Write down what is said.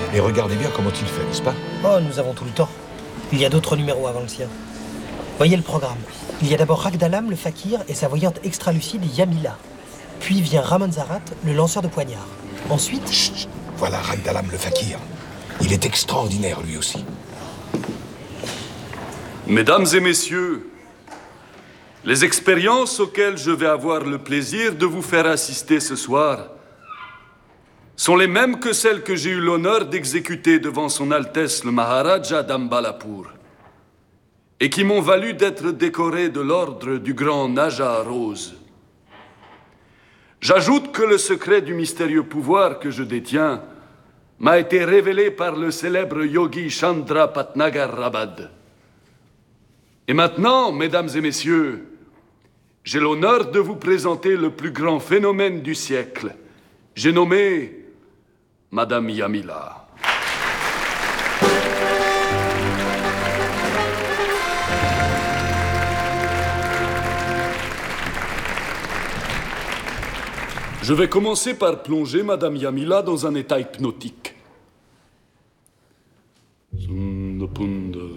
Mais regardez bien comment il fait, n'est-ce pas? Oh, nous avons tout le temps. Il y a d'autres numéros avant le sien. Voyez le programme. Il y a d'abord Ragdalam, le fakir, et sa voyante extra-lucide Yamila. Puis vient Ramon Zarat, le lanceur de poignards. Ensuite... Chut, voilà Ragdalam, le fakir. Il est extraordinaire, lui aussi. Mesdames et messieurs, les expériences auxquelles je vais avoir le plaisir de vous faire assister ce soir sont les mêmes que celles que j'ai eu l'honneur d'exécuter devant son Altesse le Maharaja d'Ambalapur et qui m'ont valu d'être décoré de l'ordre du grand Naja Rose. J'ajoute que le secret du mystérieux pouvoir que je détiens m'a été révélé par le célèbre yogi Chandra Patnagar Rabad. Et maintenant, mesdames et messieurs, j'ai l'honneur de vous présenter le plus grand phénomène du siècle. J'ai nommé Madame Yamila. Je vais commencer par plonger Madame Yamila dans un état hypnotique. Sundapunda.